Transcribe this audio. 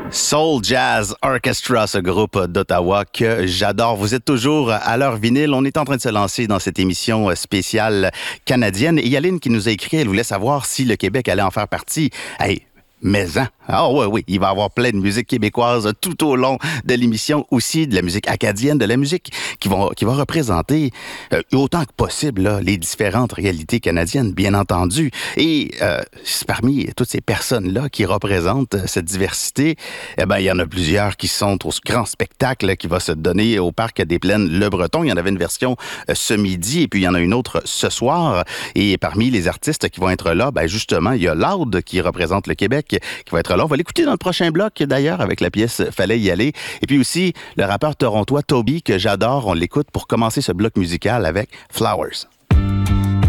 Soul Jazz Orchestra, ce groupe d'Ottawa que j'adore. Vous êtes toujours à l'heure vinyle. On est en train de se lancer dans cette émission spéciale canadienne. Et Yaline qui nous a écrit, elle voulait savoir si le Québec allait en faire partie. Hey, mais hein? Ah oui, il va y avoir plein de musique québécoise tout au long de l'émission, aussi de la musique acadienne, de la musique qui va représenter autant que possible là, les différentes réalités canadiennes, bien entendu. Et parmi toutes ces personnes-là qui représentent cette diversité, eh ben il y en a plusieurs qui sont au grand spectacle qui va se donner au Parc des Plaines Le Breton. Il y en avait une version ce midi et puis il y en a une autre ce soir. Et parmi les artistes qui vont être là, ben justement, il y a Loud qui représente le Québec qui va être là. On va l'écouter dans le prochain bloc, d'ailleurs, avec la pièce « Fallait y aller ». Et puis aussi, le rappeur torontois Toby, que j'adore, on l'écoute pour commencer ce bloc musical avec « Flowers ».